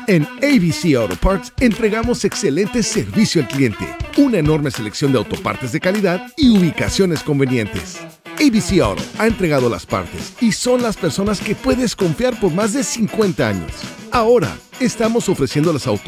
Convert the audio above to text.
En ABC Auto Parts entregamos excelente servicio al cliente, una enorme selección de autopartes de calidad y ubicaciones convenientes. ABC Auto ha entregado las partes y son las personas que puedes confiar por más de 50 años. Ahora, estamos ofreciendo las